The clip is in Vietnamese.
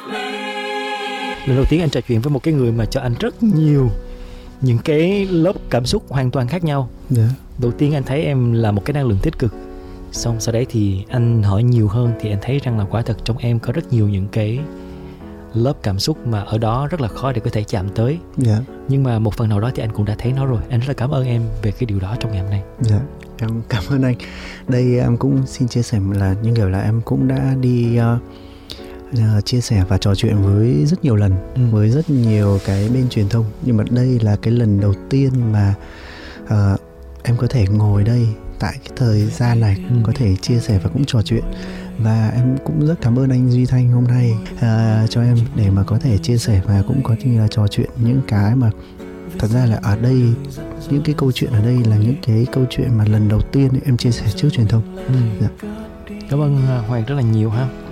Lần đầu tiên anh trò chuyện với một cái người mà cho anh rất nhiều những cái lớp cảm xúc hoàn toàn khác nhau. Đầu tiên anh thấy em là một cái năng lượng tích cực. Xong sau đấy thì anh hỏi nhiều hơn thì anh thấy rằng là quả thật trong em có rất nhiều những cái lớp cảm xúc mà ở đó rất là khó để có thể chạm tới. Nhưng mà một phần nào đó thì anh cũng đã thấy nó rồi. Anh rất là cảm ơn em về cái điều đó trong ngày hôm nay. Em cảm ơn anh. Đây em cũng xin chia sẻ là như kiểu là em cũng đã đi chia sẻ và trò chuyện với rất nhiều lần với rất nhiều cái bên truyền thông, nhưng mà đây là cái lần đầu tiên mà em có thể ngồi đây tại cái thời gian này có thể chia sẻ và cũng trò chuyện. Và em cũng rất cảm ơn anh Duy Thanh hôm nay cho em để mà có thể chia sẻ và cũng có như là trò chuyện những cái mà thật ra là ở đây, những cái câu chuyện ở đây là những cái câu chuyện mà lần đầu tiên em chia sẻ trước truyền thông. Cảm ơn Hoàng rất là nhiều ha.